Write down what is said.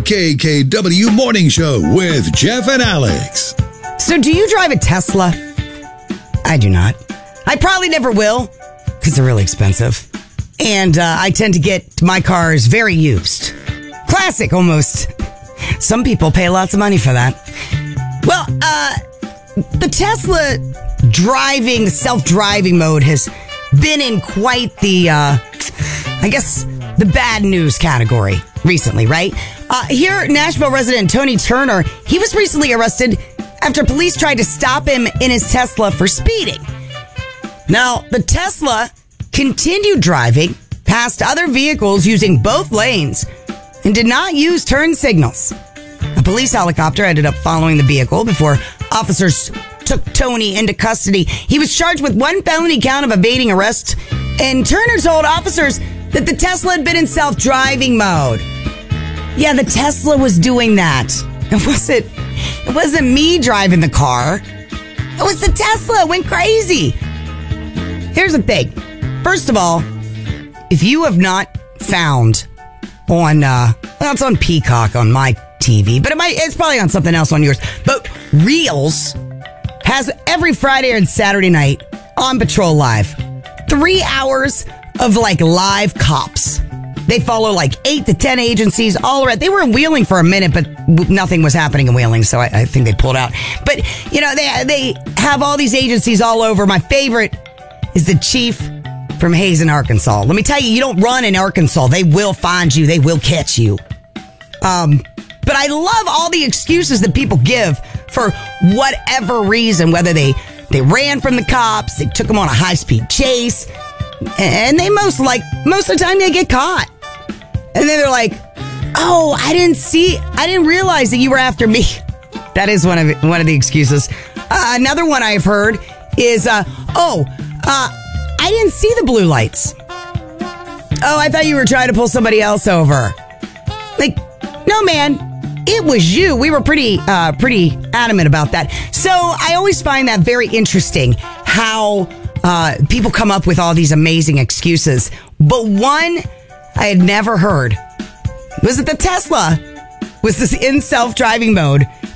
KKW Morning Show with Jeff and Alex. So do you drive a Tesla? I do not. I probably never will because they're really expensive. And I tend to get my cars very used. Classic, almost. Some people pay lots of money for that. Well, the Tesla self-driving mode has been in quite the, the bad news category recently, right? Here, Nashville resident Tony Turner, he was recently arrested after police tried to stop him in his Tesla for speeding. Now, the Tesla continued driving past other vehicles using both lanes and did not use turn signals. A police helicopter ended up following the vehicle before officers took Tony into custody. He was charged with one felony count of evading arrest, and Turner told officers that the Tesla had been in self-driving mode. Yeah, the Tesla was doing that. It wasn't me driving the car. It was the Tesla. It went crazy. Here's the thing. First of all, if you have not found on, it's on Peacock on my TV, but it's probably on something else on yours. But Reels has every Friday and Saturday night on Patrol Live 3 hours of live cops. They follow 8 to 10 agencies all around. They were in Wheeling for a minute, but nothing was happening in Wheeling, so I think they pulled out. But, they have all these agencies all over. My favorite is the chief from Hazen, Arkansas. Let me tell you, you don't run in Arkansas. They will find you. They will catch you. But I love all the excuses that people give for whatever reason, whether they ran from the cops, they took them on a high-speed chase, and they most of the time they get caught. And then they're like, oh, I didn't realize that you were after me. That is one of the excuses. Another one I've heard is, I didn't see the blue lights. Oh, I thought you were trying to pull somebody else over. No, man, it was you. We were pretty adamant about that. So I always find that very interesting how people come up with all these amazing excuses. But one I had never heard was that the Tesla was in self-driving mode